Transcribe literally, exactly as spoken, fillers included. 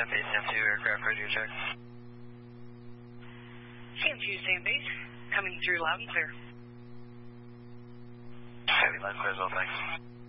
Sam base, Sam two, aircraft radio check. Sam two, Sam base, coming through loud and clear. Heavy, loud and clear as well, thanks.